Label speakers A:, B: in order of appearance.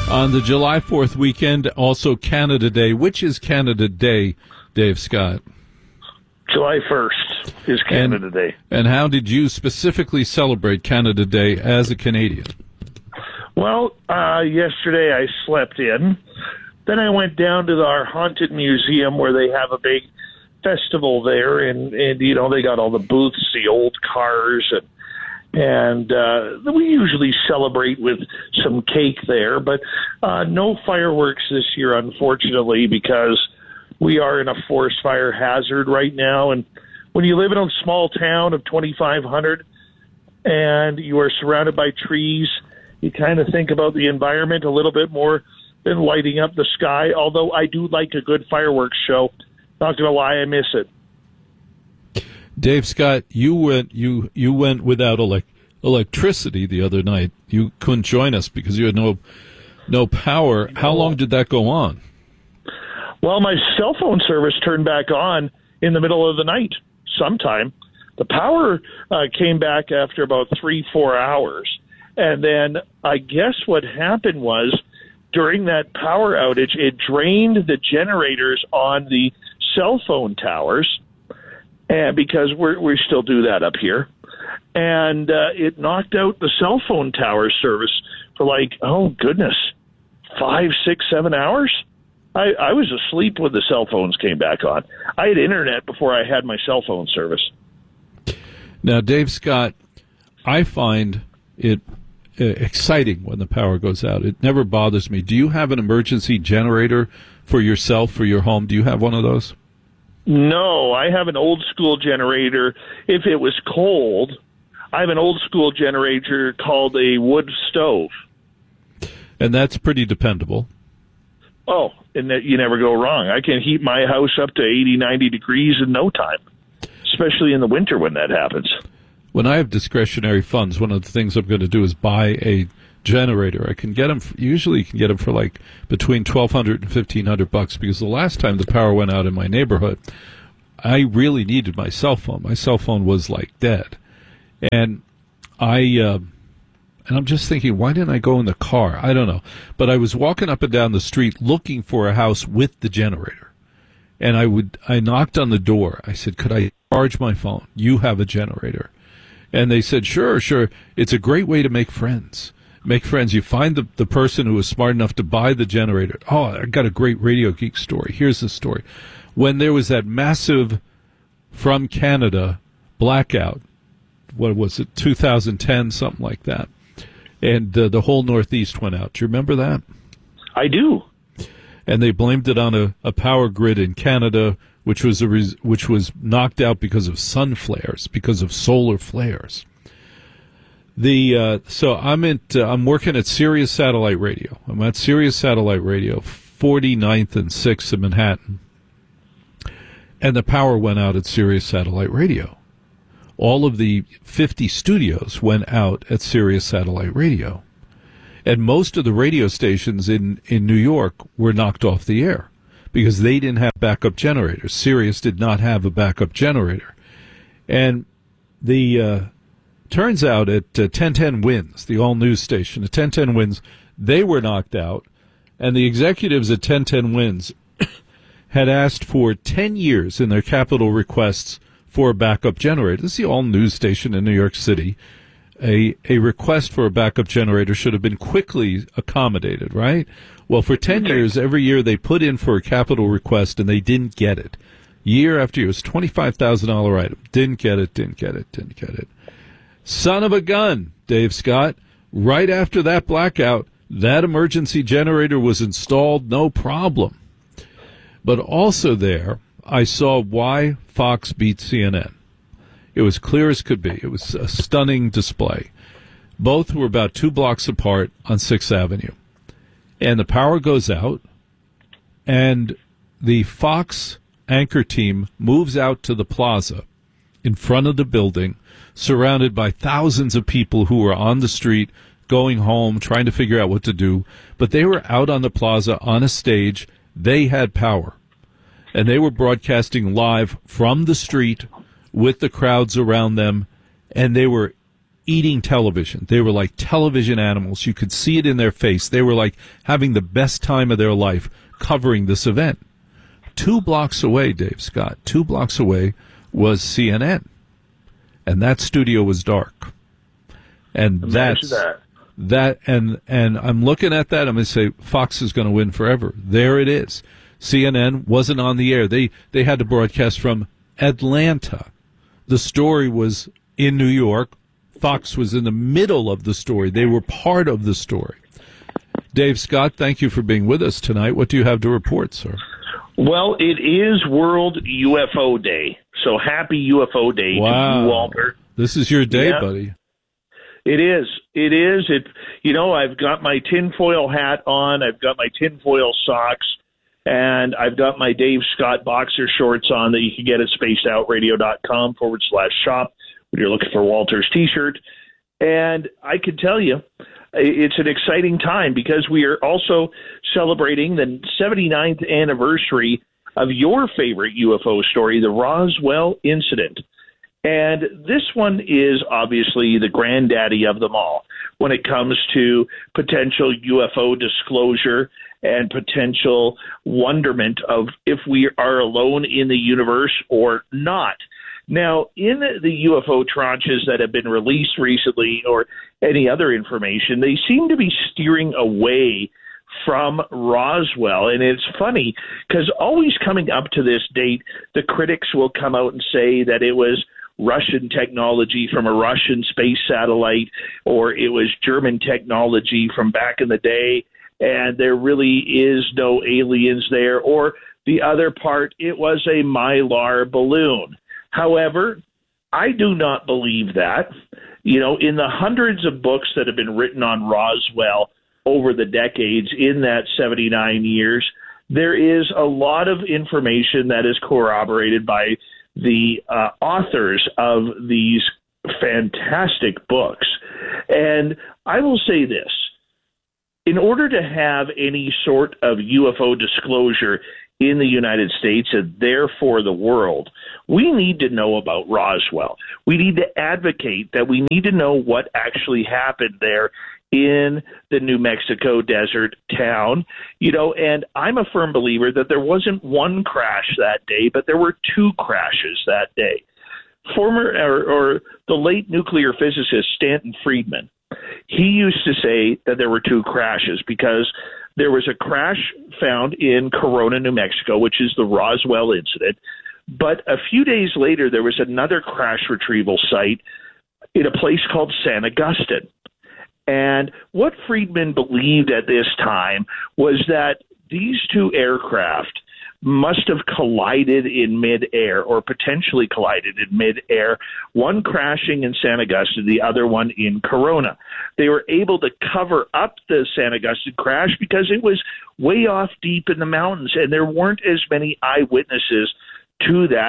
A: On the July 4th weekend, also Canada Day. Which is Canada Day, Dave Scott?
B: July 1st is Canada Day.
A: And how did you specifically celebrate Canada Day as a Canadian?
B: Well, yesterday I slept in. Then I went down to our haunted museum where they have a big festival there, and you know, they got all the booths, the old cars, and we usually celebrate with some cake there, but no fireworks this year, unfortunately, because we are in a forest fire hazard right now. And when you live in a small town of 2,500 and you are surrounded by trees, you kind of think about the environment a little bit more than lighting up the sky, although I do like a good fireworks show. Not going to lie, I miss it.
A: Dave Scott, you went without electricity the other night. You couldn't join us because you had no power. How long did that go on?
B: Well, my cell phone service turned back on in the middle of the night sometime. The power came back after about 3-4 hours. And then I guess what happened was during that power outage, it drained the generators on the cell phone towers, and because we still do that up here, and it knocked out the cell phone tower service for 5, 6, 7 hours. I was asleep when the cell phones came back on. I had internet before I had my cell phone service.
A: Now, Dave Scott, I find it exciting when the power goes out. It never bothers me. Do you have an emergency generator for yourself, for your home? Do you have one of those?
B: No, I have an old school generator. If it was cold, I have an old school generator called a wood stove.
A: And that's pretty dependable.
B: Oh, and you never go wrong. I can heat my house up to 80, 90 degrees in no time, especially in the winter when that happens.
A: When I have discretionary funds, one of the things I'm going to do is buy a generator. I can get them, usually you can get them for between $1,200 and $1,500, because the last time the power went out in my neighborhood, I really needed my cell phone. My cell phone was dead. And I'm just thinking, why didn't I go in the car? I don't know. But I was walking up and down the street looking for a house with the generator. And I knocked on the door. I said, could I charge my phone? You have a generator. And they said, sure. It's a great way to make friends. You find the person who is smart enough to buy the generator. Oh, I got a great Radio Geek story. Here's the story. When there was that massive from Canada blackout, what was it, 2010, something like that, and the whole Northeast went out. Do you remember that?
B: I do.
A: And they blamed it on a power grid in Canada, which was knocked out because of sun flares, because of solar flares. So I'm working at Sirius Satellite Radio. I'm at Sirius Satellite Radio, 49th and 6th in Manhattan, and the power went out at Sirius Satellite Radio. All of the 50 studios went out at Sirius Satellite Radio, and most of the radio stations in New York were knocked off the air because they didn't have backup generators. Sirius did not have a backup generator. And turns out at 1010 Winds, the all-news station, at 1010 Winds, they were knocked out, and the executives at 1010 Winds had asked for 10 years in their capital requests for a backup generator. This is the all-news station in New York City. A request for a backup generator should have been quickly accommodated, right? Well, for 10 years, every year they put in for a capital request, and they didn't get it. Year after year, it was a $25,000 item. Didn't get it. Son of a gun, Dave Scott. Right after that blackout, that emergency generator was installed, no problem. But also there, I saw why Fox beat CNN. It was clear as could be. It was a stunning display. Both were about 2 blocks apart on 6th Avenue. And the power goes out, and the Fox anchor team moves out to the plaza in front of the building, surrounded by thousands of people who were on the street, going home, trying to figure out what to do. But they were out on the plaza on a stage. They had power. And they were broadcasting live from the street with the crowds around them, and they were eating television. They were like television animals. You could see it in their face. They were like having the best time of their life covering this event. 2 blocks away, Dave Scott, 2 blocks away was CNN. And that studio was dark. And and I'm looking at that. I'm going to say Fox is going to win forever. There it is. CNN wasn't on the air. They had to broadcast from Atlanta. The story was in New York. Fox was in the middle of the story. They were part of the story. Dave Scott, thank you for being with us tonight. What do you have to report, sir?
B: Well, it is World UFO Day. So happy UFO Day to you, Walter.
A: This is your day, buddy.
B: It is. It is. I've got my tinfoil hat on. I've got my tinfoil socks. And I've got my Dave Scott boxer shorts on that you can get at spacedoutradio.com/shop when you're looking for Walter's T-shirt. And I can tell you, it's an exciting time because we are also celebrating the 79th anniversary of your favorite UFO story, the Roswell incident. And this one is obviously the granddaddy of them all when it comes to potential UFO disclosure and potential wonderment of if we are alone in the universe or not. Now, in the UFO tranches that have been released recently or any other information, they seem to be steering away from Roswell. And it's funny because always coming up to this date, the critics will come out and say that it was Russian technology from a Russian space satellite, or it was German technology from back in the day, and there really is no aliens there, or the other part, it was a Mylar balloon. However, I do not believe that. In the hundreds of books that have been written on Roswell over the decades in that 79 years, there is a lot of information that is corroborated by the authors of these fantastic books. And I will say this. In order to have any sort of UFO disclosure in the United States and therefore the world, we need to know about Roswell. We need to advocate that we need to know what actually happened there in the New Mexico desert town, and I'm a firm believer that there wasn't one crash that day, but there were 2 crashes that day. The late nuclear physicist Stanton Friedman, he used to say that there were 2 crashes because there was a crash found in Corona, New Mexico, which is the Roswell incident. But a few days later, there was another crash retrieval site in a place called San Augustine. And what Friedman believed at this time was that these 2 aircraft must have collided in midair or potentially collided in midair, one crashing in San Augustine, the other one in Corona. They were able to cover up the San Augustine crash because it was way off deep in the mountains, and there weren't as many eyewitnesses to that.